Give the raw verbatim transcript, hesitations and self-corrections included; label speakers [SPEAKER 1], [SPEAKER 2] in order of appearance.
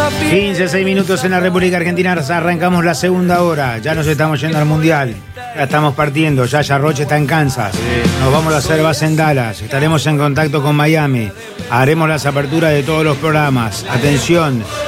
[SPEAKER 1] quince, seis minutos en la República Argentina. Arrancamos la segunda hora. Ya nos estamos yendo al Mundial. Ya estamos partiendo. Yaya Roche está en Kansas. Nos vamos a hacer base en Dallas. Estaremos en contacto con Miami. Haremos las aperturas de todos los programas. Atención,